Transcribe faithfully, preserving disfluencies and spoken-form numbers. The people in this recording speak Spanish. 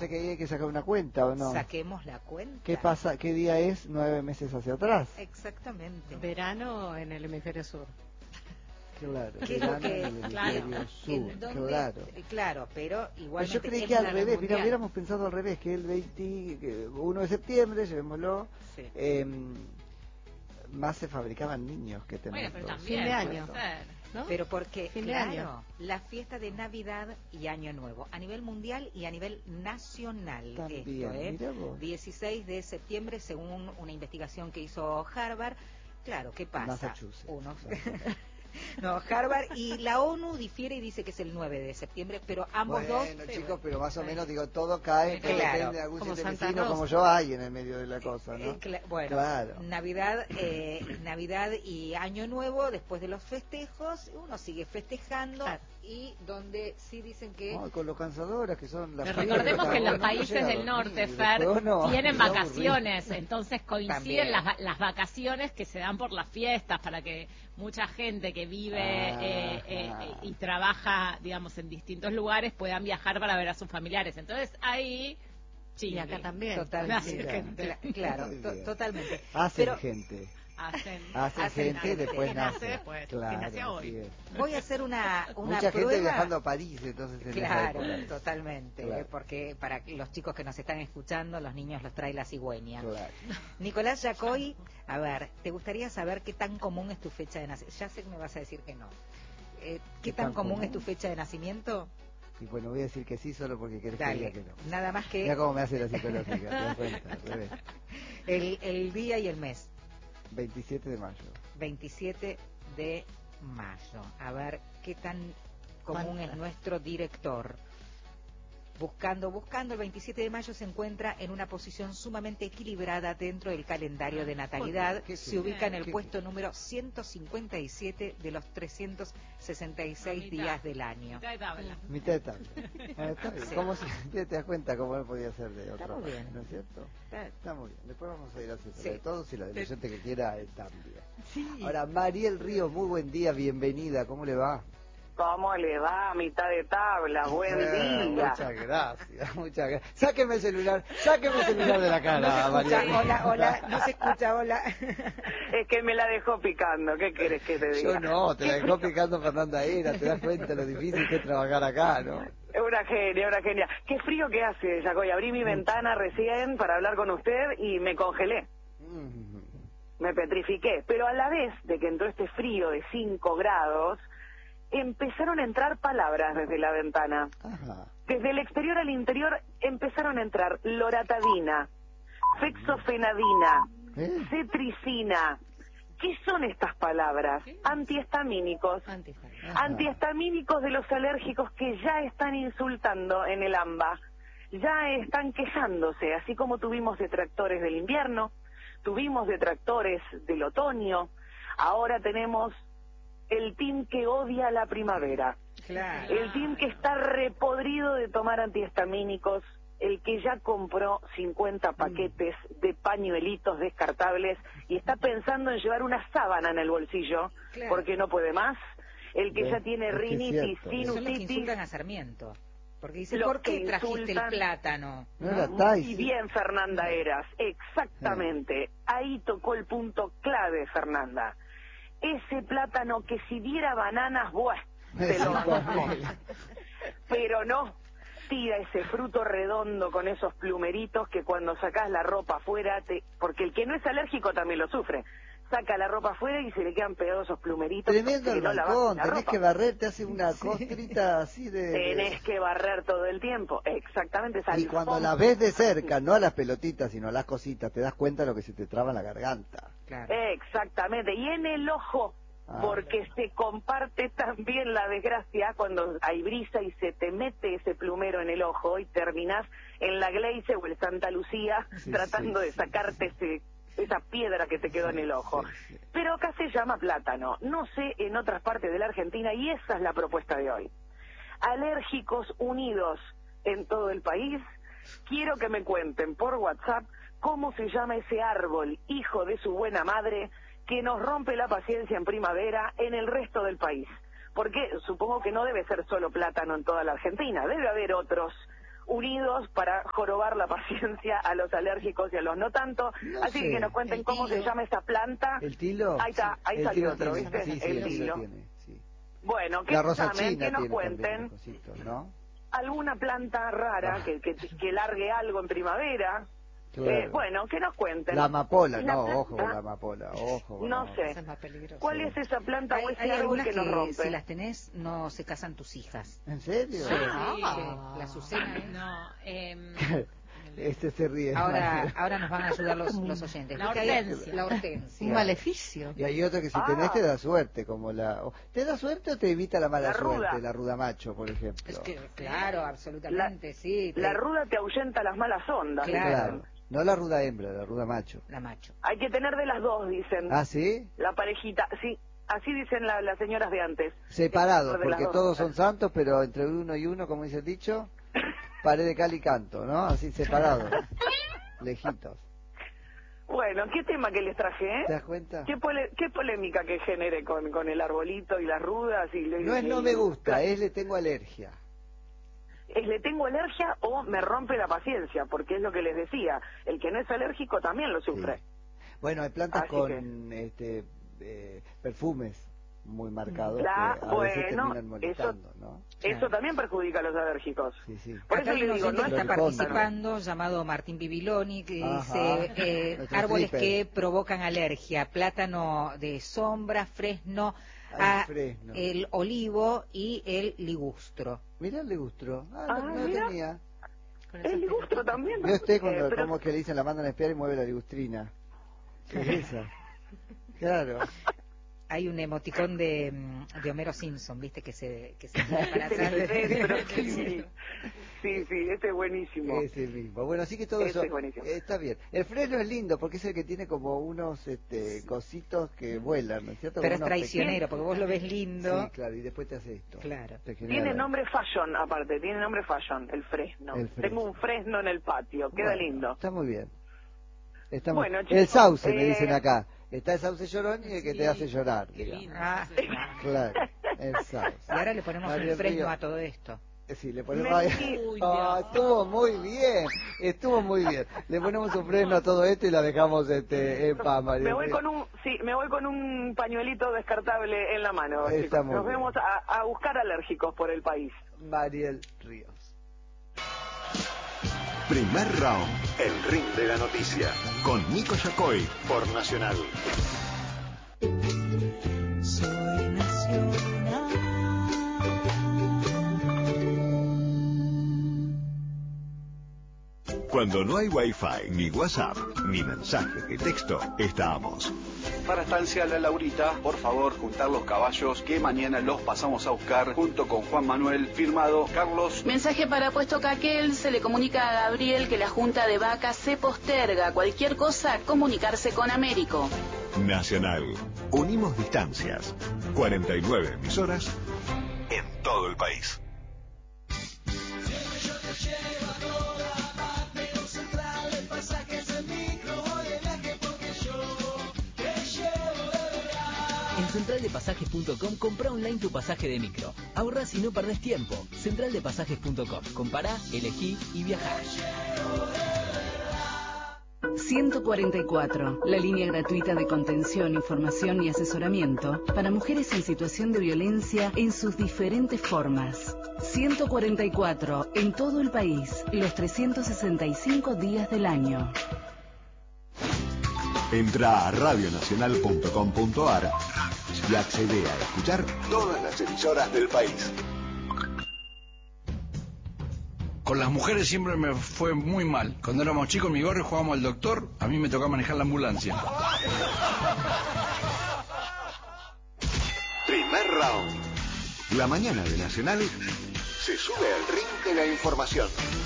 sea que ahí hay que sacar una cuenta, ¿o no? Saquemos la cuenta. ¿Qué pasa? ¿Qué día es nueve meses hacia atrás? Exactamente. Verano en el hemisferio sur. Claro, ¿Qué es lo verano que- en el claro, hemisferio sur, ¿En dónde? claro. Claro, pero Pues igualmente... yo creí es que al la revés, mira, mundial. hubiéramos pensado al revés, que el veintiuno de septiembre, llevémoslo, Sí. eh, más se fabricaban niños que tener. Bueno, pero dos. también Fin de puede año. ser. ¿No? Pero porque, Fin de claro, año. la fiesta de Navidad y Año Nuevo, a nivel mundial y a nivel nacional. También, esto, ¿eh? mirá vos. dieciséis de septiembre, según una investigación que hizo Harvard. Claro, ¿qué pasa? Massachusetts. Uno... No, Harvard y la ONU difiere y dice que es el nueve de septiembre, pero ambos Bueno, dos... chicos, pero más o menos, digo, todo cae, todo Claro. depende de algún Como siete Santa vecino Rosa. como yo hay en el medio de la cosa, ¿no? Eh, cla- bueno, Claro. Navidad, eh, Navidad y Año Nuevo, después de los festejos, uno sigue festejando Claro. y donde sí dicen que... Ay, con lo cansadoras que son las Pero fiestas, recordemos que en los uno no países llega a del dormir, norte, y Fer, después uno tienen está aburrido. vacaciones, entonces coinciden También. las, va- las vacaciones que se dan por las fiestas para que mucha gente que vive eh, eh, Ajá. eh, y trabaja, digamos, en distintos lugares puedan viajar para ver a sus familiares. Entonces ahí... Y chingue. acá también. Totalmente. Hace gente. Cla- claro, Muy to- bien. totalmente. Hacen Pero gente. Hacen, Hacen, Hacen gente y gente. después ¿Quién nace nace. después? Claro, ¿Quién nace hoy? así es. voy a hacer una, una Mucha prueba. gente viajando a París, entonces en esa Claro, época. totalmente, Claro. eh, porque para los chicos que nos están escuchando, los niños los trae la cigüeña. Claro. Nicolás Yacoy, a ver, ¿te gustaría saber qué tan común es tu fecha de nacimiento? Ya sé que me vas a decir que no. Eh, ¿Qué, ¿Qué tan, tan común común? es tu fecha de nacimiento? Y bueno, voy a decir que sí solo porque querés que Dale, diga que no. nada más que Mira cómo me hace la psicológica, ¿te das cuenta? Al revés. el, el día y el mes. veintisiete de mayo. veintisiete de mayo. A ver qué tan común es nuestro director. Buscando, buscando, el veintisiete de mayo se encuentra en una posición sumamente equilibrada dentro del calendario de natalidad. ¿Qué Se ubica en el ¿Qué- puesto número ciento cincuenta y siete de los trescientos sesenta y seis Mitad. días del año. Mitad de tabla. Mitad de tabla. Ah, está bien. Sí. ¿Cómo se, te das cuenta cómo no podía ser de otra muy manera, bien. ¿no es cierto? Está- Está muy bien. Después vamos a ir a hacer Sí. de todos y la del De- oyente que quiera eh, también. Sí. Ahora, Mariel Ríos, muy buen día, bienvenida. ¿Cómo le va? ¿Cómo le va a mitad de tabla? Buen Eh, día. Muchas gracias, muchas gracias. Sáqueme el celular, sáqueme el celular de la cara, No se escucha, Mariel. hola, hola, no se escucha, hola. Es que me la dejó picando. ¿Qué querés que te diga? Yo no, te la dejó picando Fernanda Era, te das cuenta lo difícil que es trabajar acá, ¿no? Es una genia, una genia. Qué frío que hace, Yacoy. Abrí mi ventana recién para hablar con usted y me congelé. Mm. Me petrifiqué. Pero a la vez de que entró este frío de cinco grados, empezaron a entrar palabras desde la ventana. Ajá. Desde el exterior al interior empezaron a entrar loratadina, fexofenadina, ¿Eh? cetricina. ¿Qué son estas palabras? Antihistamínicos. Antes, Ajá. Antihistamínicos de los alérgicos que ya están insultando en el AMBA, ya están quejándose, así como tuvimos detractores del invierno, tuvimos detractores del otoño, ahora tenemos el team que odia la primavera, claro. el team que está repodrido de tomar antihistamínicos, el que ya compró cincuenta paquetes de pañuelitos descartables y está pensando en llevar una sábana en el bolsillo Claro. porque no puede más, el que Ve, ya tiene es que es rinitis, cierto. Son los que sinusitis. insultan a Sarmiento. Porque dice, Los ¿por qué que trajiste insultan- el plátano? No era Muy Tyson. bien, Fernanda Eras, exactamente. Ahí tocó el punto clave, Fernanda. Ese plátano que si diera bananas, buah, te lo bancamos. Pero no, tira ese fruto redondo con esos plumeritos que cuando sacás la ropa afuera, te... porque el que no es alérgico también lo sufre. Saca la ropa afuera y se le quedan pegados esos plumeritos. Tremendo porque el no lavaste balcón, la tenés ropa. que barrer, te hace una costrita así de... de- Tenés que barrer todo el tiempo, exactamente. es Y al cuando fondo. las ves de cerca, no a las pelotitas, sino a las cositas, te das cuenta de lo que se te traba en la garganta. Claro. Exactamente, y en el ojo, Ah. porque se comparte también la desgracia cuando hay brisa y se te mete ese plumero en el ojo y terminás en la Gleice o el Santa Lucía Sí, tratando sí, de sí, sacarte ese esa piedra que te quedó en el ojo. Sí, sí. Pero acá se llama plátano, no sé en otras partes de la Argentina, y esa es la propuesta de hoy. Alérgicos unidos en todo el país, quiero que me cuenten por WhatsApp cómo se llama ese árbol, hijo de su buena madre, que nos rompe la paciencia en primavera en el resto del país. Porque supongo que no debe ser solo plátano en toda la Argentina, debe haber otros unidos para jorobar la paciencia a los alérgicos y a los no tanto. No Así sé. que nos cuenten El cómo tilo. se llama esta planta. ¿El tilo? Ahí está, ahí El salió tilo otro, tiene, ¿viste? Sí, sí, El el tilo tilo. tiene, sí. Bueno, que La rosa examen, china que nos tiene también cuenten unos cositos, ¿no? alguna planta rara Ah. que, que, que largue algo en primavera. Claro. Eh, bueno, que nos cuenten. La amapola, Y la no, planta- ojo con la amapola, ojo con No la sé. Esa es más peligrosa. ¿Cuál es esa planta Hay, o ese hay árbol algunas que que, nos rompe? si las tenés, no se casan tus hijas. ¿En serio? Sí, Ah. sí, la Azucena, ¿eh? No, em, Este se ríe. Ahora, ahora nos van a ayudar los, los oyentes. La ¿Viste? Hay- hortensia. La hortensia. Un maleficio. Y hay otra que si Ah. tenés te da suerte, como la... o- ¿Te da suerte o te evita la mala La ruda. suerte? La ruda macho, por ejemplo. Es que, claro, absolutamente, sí. La te- ruda te ahuyenta las malas ondas. Claro. dicen. No la ruda hembra, la ruda macho. La macho. Hay que tener de las dos, dicen. ¿Ah, sí? La parejita, sí. Así dicen la- las señoras de antes. Separados, De las porque dos. todos son santos, pero entre uno y uno, como dice el dicho, pared de cal y canto, ¿no? Así separados, lejitos. Bueno, ¿qué tema que les traje, eh? ¿Te das cuenta? ¿Qué, pole- qué polémica que genere con, con el arbolito y las rudas? Y le- No es no y- me gusta, es le tengo alergia. es le tengo alergia o me rompe la paciencia, porque es lo que les decía, el que no es alérgico también lo sufre. Sí. Bueno, hay plantas Así con este eh, perfumes muy marcados La- que a veces bueno, terminan molestando, ¿no? Eso Claro. también perjudica a los alérgicos. Sí, sí. Por Acá eso hay le un digo, oyente no que es está Floripondio. participando, llamado Martín Bibiloni, que Ajá. dice eh, Nuestro árboles flipper. que provocan alergia, plátano de sombra, fresno, Ay, a- fresno. el olivo y el ligustro. Mirá el ligustro. Ah, Ah, no, no lo mira. tenía. Con esa el ligustro pelotita. también. Yo estoy cuando, Eh, pero- como es que le dicen, la mandan a espiar y mueve la ligustrina. ¿Qué es esa? Claro. Hay un emoticón de, mm, de Homero Simpson, ¿viste? Que se, que se tira para Sí, atrás. pero sí, sí, sí, este es buenísimo. Ese mismo. Bueno, así que todo Ese eso es buenísimo. eh, está bien. El fresno es lindo porque es el que tiene como unos este, cositos que vuelan, ¿no es cierto? Pero Como es unos traicionero, porque vos lo ves pequeños- lindo. Sí, claro, y después te hace esto. Claro. Te genera Tiene la- nombre fashion, aparte, tiene nombre fashion, el fresno. El fresno. Tengo un fresno en el patio, queda Bueno, lindo. Está muy bien. Está muy- Bueno, el chicos, sauce, me eh, dicen acá. Está el sauce llorón y el que Sí, te hace llorar. qué digamos. lindo. Ah, Claro, el sauce. y ahora le ponemos María un fresno Río. a todo esto. Eh, Sí, le ponemos... Me ahí- metí- Uy, Ah, Dios. estuvo muy bien, estuvo muy bien. Le ponemos un freno a todo esto y la dejamos este, en paz, María. Me voy Río. con un, sí, me voy con un pañuelito descartable en la mano. Está chicos. muy Nos bien. vemos a, a buscar alérgicos por el país. Mariel Ríos. Primer round, el ring de la noticia, con Nico Yacoy, por Nacional. Soy nacional. Cuando no hay wifi, ni WhatsApp, ni mensaje de texto, estamos. Para Estancia La Laurita, por favor, juntar los caballos que mañana los pasamos a buscar junto con Juan Manuel, firmado Carlos. Mensaje para Puesto Caquel, se le comunica a Gabriel que la junta de vacas se posterga. Cualquier cosa, comunicarse con Américo. Nacional. Unimos distancias. cuarenta y nueve emisoras en todo el país. En central de pasajes punto com compra online tu pasaje de micro. Ahorras y no perdés tiempo. central de pasajes punto com. Compará, elegí y viajá. ciento cuarenta y cuatro, la línea gratuita de contención, información y asesoramiento para mujeres en situación de violencia en sus diferentes formas. ciento cuarenta y cuatro, en todo el país, los trescientos sesenta y cinco días del año. Entra a radio nacional punto com punto ar y accede a escuchar todas las emisoras del país. Con las mujeres siempre me fue muy mal. Cuando éramos chicos en mi barrio jugábamos al doctor, a mí me tocaba manejar la ambulancia. Primer round. La mañana de Nacional se sube al ring de la información.